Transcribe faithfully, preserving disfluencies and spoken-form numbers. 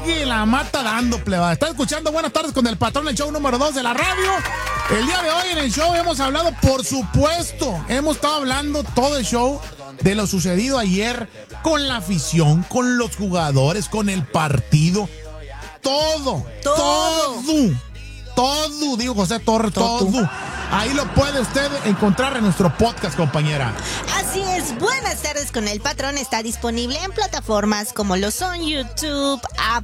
sigue la mata dando, plebada. Está escuchando Buenas Tardes con el Patrón, el show número dos de la radio. El día de hoy en el show hemos hablado, por supuesto, hemos estado hablando todo el show de lo sucedido ayer con la afición, con los jugadores, con el partido. Todo, todo, todo, todo digo José Torres, todo. todo. Ahí lo puede usted encontrar en nuestro podcast, compañera. Así es, Buenas Tardes con el Patrón está disponible en plataformas como lo son YouTube,